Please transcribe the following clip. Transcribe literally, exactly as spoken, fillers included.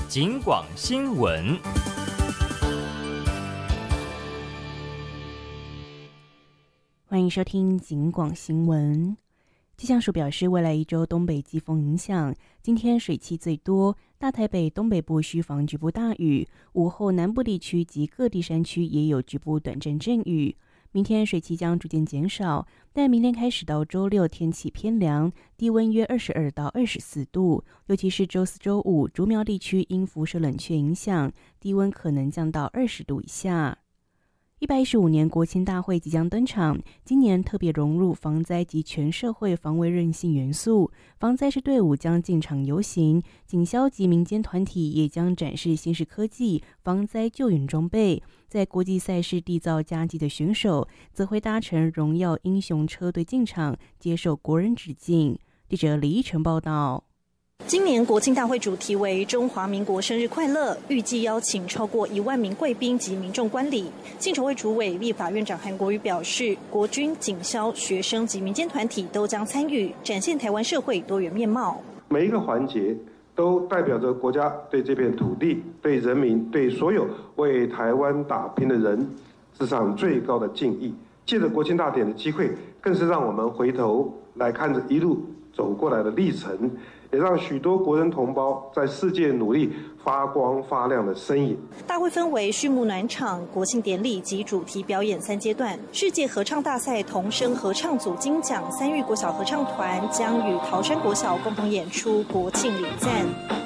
警广新闻。 欢迎收听警广新闻。气象署表示，未来一周东北季风影响，今天水汽最多，大台北东北部需防局部大雨，午后南部地区及各地山区也有局部短暂阵雨。明天水汽将逐渐减少，但明天开始到周六天气偏凉，低温约二十二到二十四度，尤其是周四周五竹苗地区因辐射冷却影响，低温可能降到二十度以下。一百一十五年国庆大会即将登场，今年特别融入防灾及全社会防卫韧性元素，防灾士队伍将进场游行，警消及民间团体也将展示新式科技防灾救援装备，在国际赛事缔造佳绩的选手则会搭乘荣耀英雄车队进场，接受国人致敬。记者李依晨报道。 今年国庆大会主题为中华民国生日快乐，预计邀请超过一万名贵宾及民众观礼。庆筹会主委立法院长韩国瑜表示，国军、警消、学生及民间团体都将参与，展现台湾社会多元面貌。 每一个环节都代表着国家对这片土地、对人民、对所有为台湾打拼的人致上最高的敬意。借着国庆大典的机会，更是让我们回头来看着一路走过来的历程，也让许多国人同胞在世界努力发光发亮的身影。 大会分为序幕暖场、国庆典礼及主题表演三阶段。世界合唱大赛童声合唱组金奖三育国小合唱团将与桃山国小共同演出国庆礼赞。